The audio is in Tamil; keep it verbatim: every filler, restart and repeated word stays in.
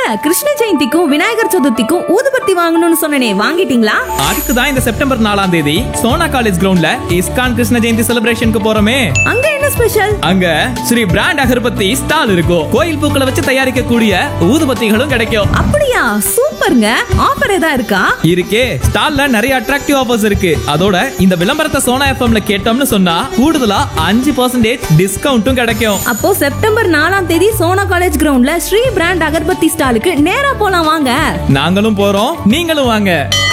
கிருஷ்ண ஜெயந்திக்கும் விநாயகர் சதுர்த்திக்கும் ஊதுபத்தி வாங்கணும்னு சொன்னனே, வாங்கிட்டீங்களா? அதுக்கு தான் இந்த செப்டம்பர் நாலாம் தேதி சோனா காலேஜ் கிரவுண்ட்ல இஸ்கான் கிருஷ்ண ஜெயந்தி செலிப்ரேஷனுக்கு போறோமே. அங்க என்ன ஸ்பெஷல்? அங்க ஸ்ரீ பிராண்ட் அகர்பத்தி ஸ்டால் இருக்கும். கோயில் பூக்களை வச்சு தயாரிக்கக்கூடிய ஊதுபத்திகளும் கிடைக்கும். அப்படியா, சூப்பர்ங்க. ஆஃபர் ஏதா இருக்கா? இருக்கே, ஸ்டால்ல நிறைய அட்ராக்டிவ் ஆஃபர்ஸ் இருக்கு. அதோட இந்த விளம்பரத்தை சோனா எஃப்எம்ல கேட்டோம்னு சொன்னா கூடுதலா அஞ்சு பர்சன்டேஜ் டிஸ்கவுண்ட்டும் கிடைக்கும். அப்போ செப்டம்பர் நாலாம் தேதி சோனா காலேஜ் கிரவுண்ட்ல ஸ்ரீ பிராண்ட் அகர்பத்தி ஸ்டாலுக்கு நேரா போலாம் வாங்க. நாங்களும் போறோம், நீங்களும் வாங்க.